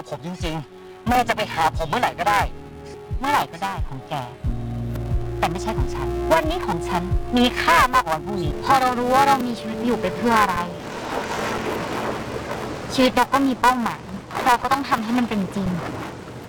ผมจริงๆแม่จะไปหาผมเมื่อไหร่ก็ได้เมื่อไหร่ก็ได้ของแกแต่ไม่ใช่ของฉันวันนี้ของฉันมีค่ามากกว่าวันพรุ่งนี้พอเรารู้ว่าเรามีชีวิตอยู่ไปเพื่ออะไรชีวิตเราก็มีเป้าหมายเราก็ต้องทำให้มันเป็นจริง